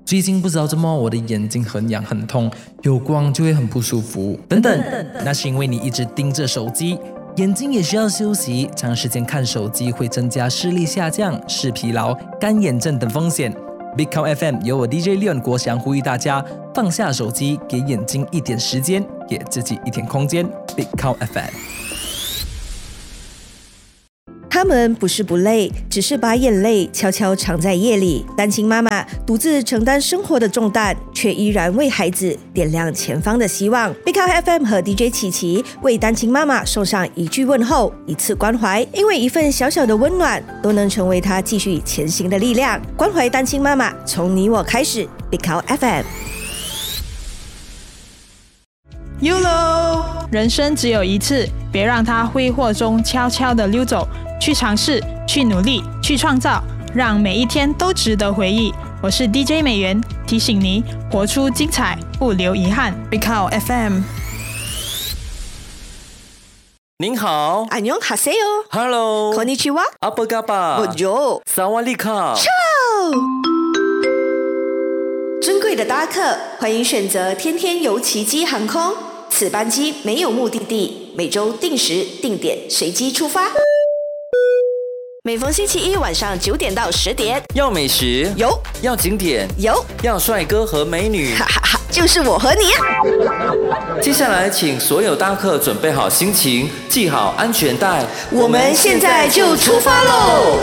最近不知道怎么我的眼睛很痒很痛，有光就会很不舒服，等等。那是因为你一直盯着手机，眼睛也需要休息，长时间看手机会增加视力下降、视疲劳、干眼症等风险。Big Cow FM 由我 DJ Leon 国祥呼吁大家放下手机，给眼睛一点时间，给自己一点空间。Big Cow FM。 他们不是不累，只是把眼泪悄悄藏在夜里。单亲妈妈独自承担生活的重担，却依然为孩子点亮前方的希望。Big Cow FM 和 DJ 琪琪为单亲妈妈送上一句问候，一次关怀，因为一份小小的温暖，都能成为她继续前行的力量。关怀单亲妈妈，从你我开始。Big Cow FM。YOLO， 人生只有一次，别让它挥霍中悄悄地溜走。去尝试，去努力，去创造，让每一天都值得回忆。我是 DJ 美元，提醒你活出精彩，不留遗憾。Big Cow FM。 您好， 안녕하세요。 Hello， konnichiwa， apa kabar， Bonjour， Sawadika。 尊贵的搭客，欢迎选择天天游奇迹航空。此班机没有目的地，每周定时定点随机出发。每逢星期一晚上9点到10点， 要美食有， 要景点有， 要帅哥和美女， 哈哈哈，就是我和你。 接下来请所有搭客准备好心情，系好安全带， 我们现在就出发喽！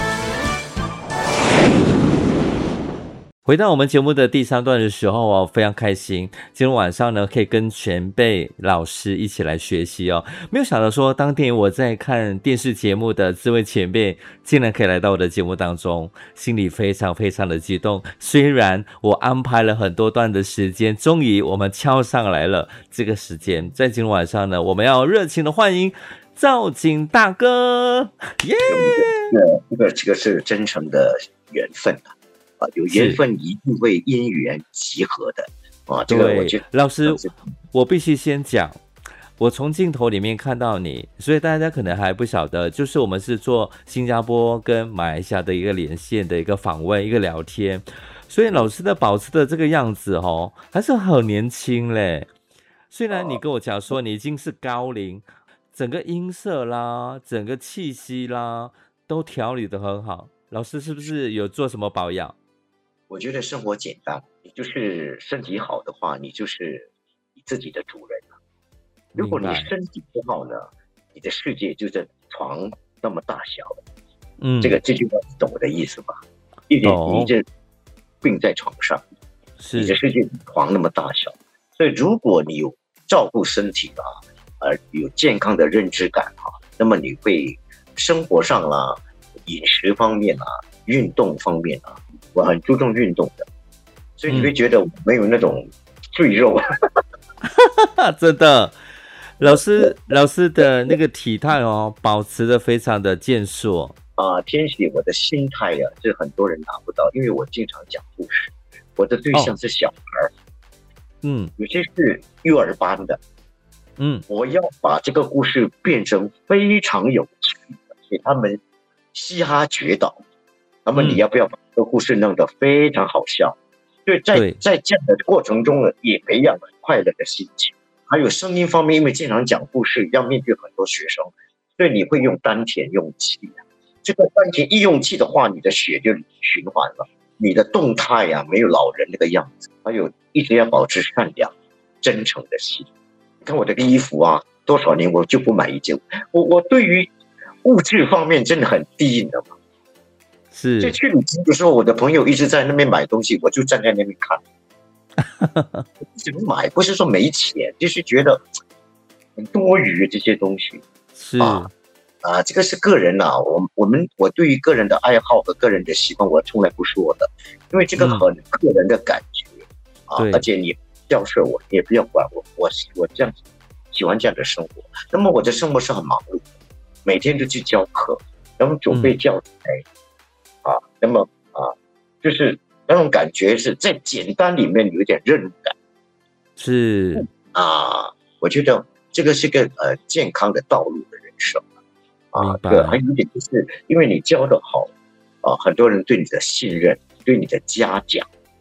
回到我们节目的第3段的时候哦，非常开心，今天晚上呢可以跟前辈老师一起来学习哦。没有想到说，当天我在看电视节目的这位前辈，竟然可以来到我的节目当中，心里非常非常的激动。虽然我安排了很多段的时间，终于我们敲上来了这个时间，在今天晚上呢，我们要热情的欢迎赵景大哥，耶！ 这个是真诚的缘分啊，有缘分一定会因缘集合的啊。这个我觉得老师，我必须先讲，我从镜头里面看到你，所以大家可能还不晓得，就是我们是做新加坡跟马来西亚的一个连线的一个访问，一个聊天，所以老师的保持的这个样子哦，还是很年轻嘞。虽然你跟我讲说你已经是高龄，整个音色啦，整个气息啦，都调理得很好。老师是不是有做什么保养？ 我觉得生活简单，你就是身体好的话，你就是你自己的主人了。如果你身体不好呢，你的世界就在床那么大小。这句话你懂我的意思吧？你这病在床上，你的世界比床那么大小，所以如果你有照顾身体有健康的认知感那么你会生活上饮食方面运动方面我很注重运动的，所以你会觉得我没有那种赘肉真的，老师的那个体态保持得非常的健硕天喜，我的心态是很多人拿不到，因为我经常讲故事，我的对象是小孩有些是幼儿班的我要把这个故事变成非常有趣的，给他们嘻哈绝倒。那么你要不要把这个故事弄得非常好笑？所以在这样的过程中呢，也培养了快乐的心情。还有声音方面，因为经常讲故事，要面对很多学生，所以你会用丹田用气。这个丹田一用气的话，你的血就循环了，你的动态没有老人那个样子。还有一直要保持善良、真诚的心。你看我这个衣服多少年我就不买一件。我对于物质方面真的很低，你知道吗？ 是。 就去旅行的时候，我的朋友一直在那边买东西，我就站在那边看。怎么买？不是说没钱，就是觉得很多余这些东西。 是这个是个人我对于个人的爱好和个人的习惯，我从来不说的，因为这个很个人的感觉而且你教授我，你也不要管我这样喜欢这样的生活。那么我的生活是很忙碌的，每天都去教课，然后准备教材那么就是那种感觉是在简单里面有点任务感。 是我觉得这个是个健康的道路的人生对，还有一点就是因为你教得好很多人对你的信任，对你的嘉奖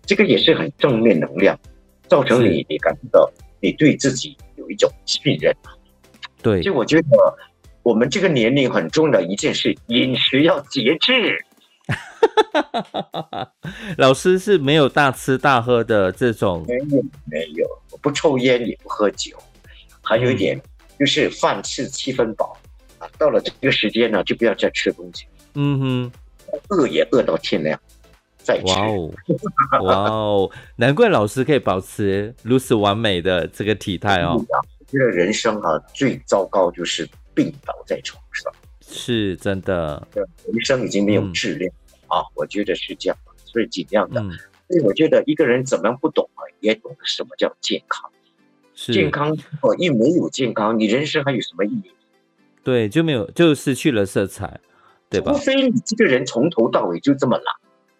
这个也是很正面能量，造成你感觉到你对自己有一种信任。 对， 所以我觉得我们这个年龄很重要的一件事，饮食要节制。 老师是没有大吃大喝的这种？ 没有，我不抽烟也不喝酒，还有一点就是饭吃7分饱啊，到了这个时间呢，就不要再吃东西。饿也饿到天亮再吃。 哇哦，难怪老师可以保持如此完美的这个体态哦。 我觉得人生最糟糕就是病倒在床上， 是真的， 人生已经没有质量我觉得是这样，所以尽量的。所以我觉得一个人怎么样不懂也懂得什么叫健康。健康一没有健康，你人生还有什么意义？ 对，就失去了色彩，对吧？ 除非你这个人从头到尾就这么懒。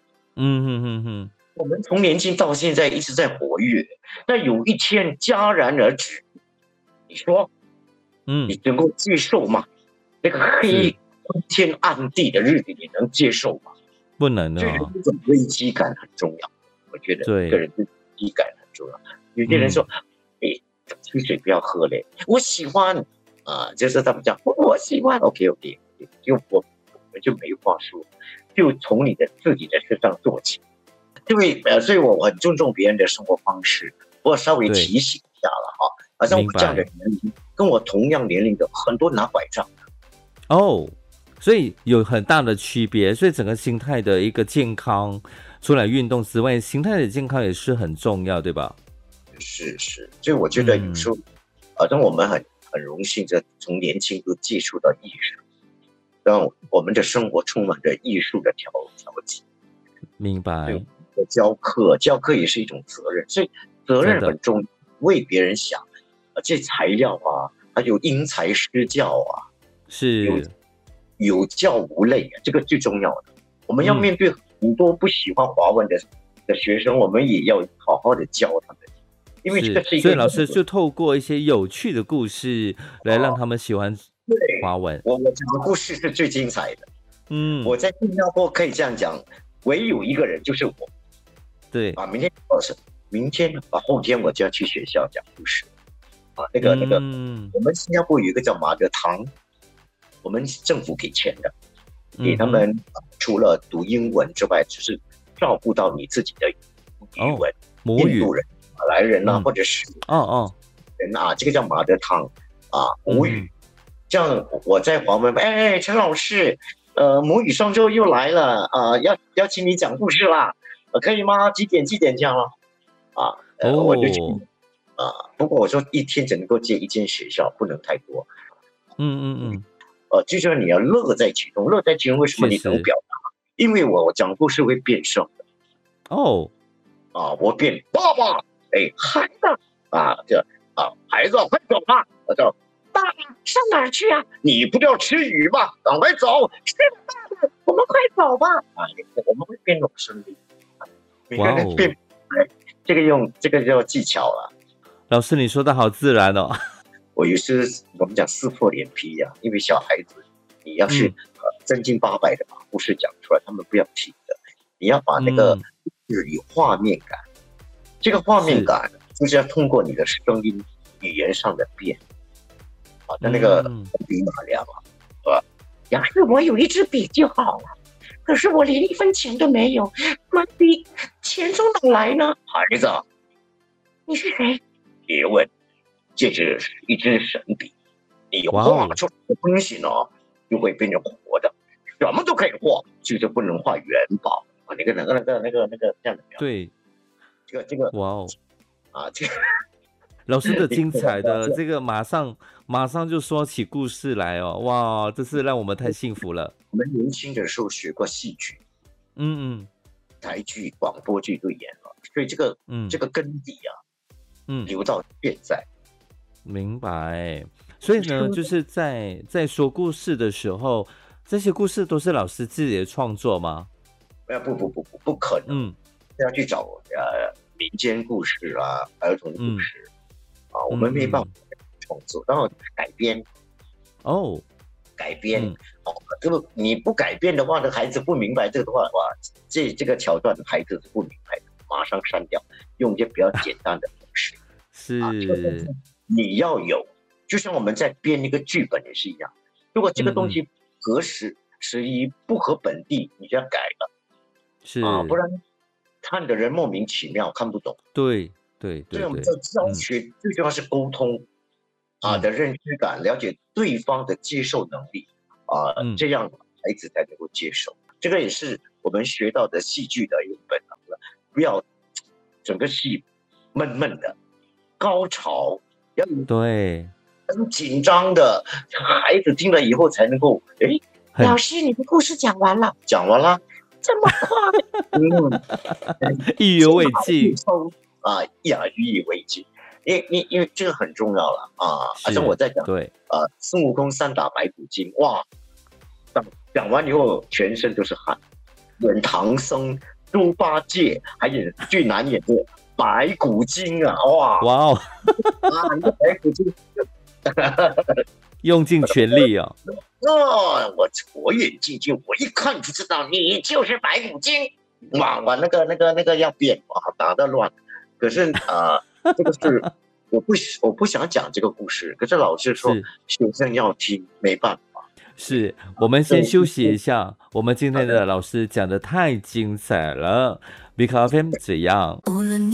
我们从年轻到现在一直在活跃，那有一天戛然而止，你说，你能够接受吗？那个黑昏天暗地的日子，你能接受吗？ 不能这种危机感很重要，我觉得一个人的危机感很重要。有些人说，汽水不要喝嘞，我喜欢就是他们讲我喜欢 ，OK， 就我们就没话说，就从你自己的身上做起。所以我很尊重别人的生活方式，我稍微提醒一下了好像我这样的年龄，跟我同样年龄的很多拿拐杖所以有很大的区别，所以整个心态的一个健康，除了运动之外，心态的健康也是很重要，对吧？ 是，所以我觉得有时候，当我们很荣幸的从年轻就接触到艺术，让我们的生活充满着艺术的调剂。 明白。 教课也是一种责任，所以责任很重要，为别人想，这材料还有因材施教是有教无类这个最重要的。我们要面对很多不喜欢华文的学生，我们也要好好的教他们，因为这个是一个。 所以老师就透过一些有趣的故事来让他们喜欢华文。 我讲的故事是最精彩的。我在新加坡可以这样讲，唯有一个人就是我。 对明天后天我就要去学校讲故事那个我们新加坡有一个叫马德堂，我们政府给钱的，给他们除了读英文之外，就是照顾到你自己的语文， 母语， 印度人、马来人或者是人这个叫马德堂母语。这样我在华文陈老师母语双周又来了要请你讲故事啦。可以吗？几点这样了我就去不过我说一天只能够接一间学校，不能太多。就说你要乐在其中，为什么你能表达？因为我讲故事会变声的。我变爸爸，孩子孩子快走吧，我叫爸爸上哪儿去你不要吃鱼吗？赶快走，是爸爸，我们快走吧我们会变那种声音。每个人变这个叫技巧了。 老师你说的好自然哦。 我有时我们讲撕破脸皮因为小孩子你要是真经八百的把故事讲出来，他们不要听的，你要把那个有画面感，这个画面感就是要通过你的声音语言上的变那个比马良要是我有一支笔就好了，可是我连1分钱都没有，买笔钱从哪来呢？孩子，你是谁？别问，这是一支神笔，你画出来的东西呢，就会变成活的，什么都可以画，就是不能画元宝那个这样的。 对， 这个这个老师的精彩的这个马上就说起故事来哇，这是让我们太幸福了。 我们年轻的时候学过戏剧，台剧、广播剧都演了，所以这个根底留到现在。 明白。所以呢，就是在说故事的时候，这些故事都是老师自己的创作吗？ 不可能，要去找民间故事儿童故事我们没办法创作，然后改编这个你不改变的话，那孩子不明白这个的话这个桥段孩子是不明白的， 马上删掉，用一些比较简单的方式。 是， 你要有，就像我们在编一个剧本也是一样，如果这个东西合时宜不合本地，你就要改了， 是不然看的人莫名其妙看不懂。 对， 所以我们在教学最重要是沟通的认知感，了解对方的接受能力这样孩子才能够接受。这个也是我们学到的戏剧的一个本能了，不要整个戏闷闷的，高潮要对很紧张的，孩子听了以后才能够老师你的故事讲完了，这么快意犹未尽意犹未尽，因为这个很重要了好像我在讲孙悟空3打白骨精，哇，讲完以后全身都是汗，演唐僧、猪八戒，还演最难演的白骨精哇哦你的白骨精用尽全力我演进去，我一看就知道你就是白骨精，哇那个要变打得乱。可是这个是我不想讲这个故事，可是老师说学生要听，没办法。 是，我们先休息一下，我们今天的老师讲的太精彩了，BKFM 怎样？无论